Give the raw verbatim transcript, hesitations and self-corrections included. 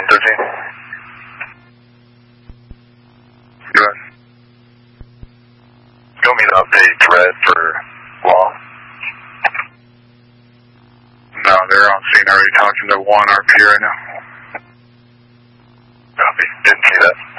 one thirteen. Good. You want me to update Red for law? No, they're on scene already talking to one R P right now. Copy. Didn't see that.